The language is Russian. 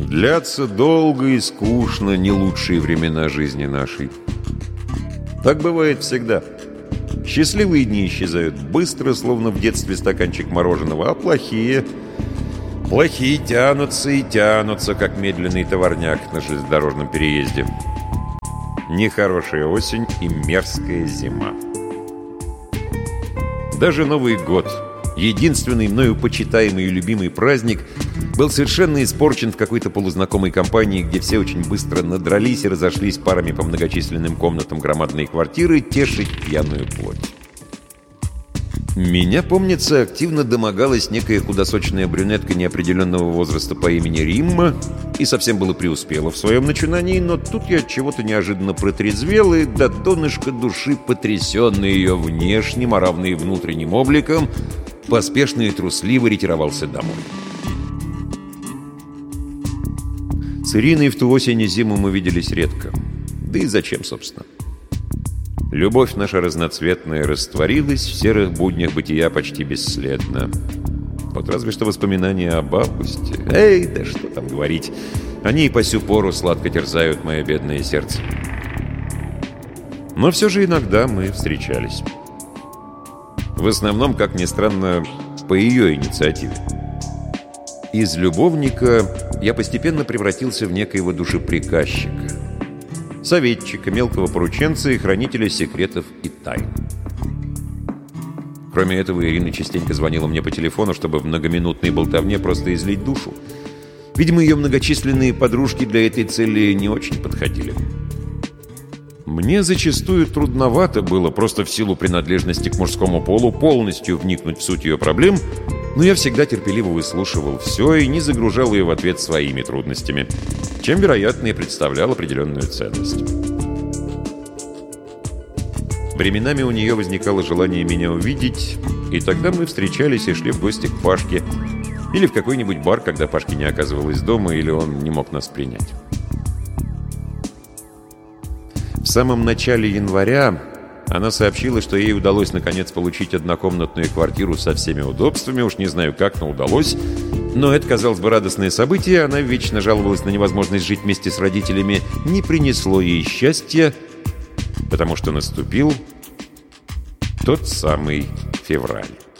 Длятся долго и скучно не лучшие времена жизни нашей. Так бывает всегда. Счастливые дни исчезают быстро, словно в детстве стаканчик мороженого, а плохие тянутся и тянутся, как медленный товарняк на железнодорожном переезде. Нехорошая осень и мерзкая зима. Даже Новый год, единственный мною почитаемый и любимый праздник, был совершенно испорчен в какой-то полузнакомой компании, где все очень быстро надрались и разошлись парами по многочисленным комнатам громадной квартиры тешить пьяную плоть. Меня, помнится, активно домогалась некая худосочная брюнетка неопределенного возраста по имени Римма и совсем было преуспела в своем начинании, но тут я от чего-то неожиданно протрезвел и до донышка души, потрясенный ее внешним, а равно и внутренним обликом, поспешно и трусливо ретировался домой. С Ириной в ту осень и зиму мы виделись редко. Да и зачем, собственно? Любовь наша разноцветная растворилась в серых буднях бытия почти бесследно. Вот разве что воспоминания об августе. Эй, да что там говорить. Они и по сю пору сладко терзают мое бедное сердце. Но все же иногда мы встречались. В основном, как ни странно, по ее инициативе. Из любовника я постепенно превратился в некоего душеприказчика. Советчика, мелкого порученца и хранителя секретов и тайн. Кроме этого, Ирина частенько звонила мне по телефону, чтобы в многоминутной болтовне просто излить душу. Видимо, ее многочисленные подружки для этой цели не очень подходили. Мне зачастую трудновато было, просто в силу принадлежности к мужскому полу, полностью вникнуть в суть ее проблем, но я всегда терпеливо выслушивал все и не загружал ее в ответ своими трудностями, чем, вероятно, и представлял определенную ценность. Временами у нее возникало желание меня увидеть, и тогда мы встречались и шли в гости к Пашке или в какой-нибудь бар, когда Пашки не оказывалось дома или он не мог нас принять. В самом начале января она сообщила, что ей удалось наконец получить однокомнатную квартиру со всеми удобствами, уж не знаю как, но удалось. Но это, казалось бы, радостное событие, она вечно жаловалась на невозможность жить вместе с родителями, не принесло ей счастья, потому что наступил тот самый февраль.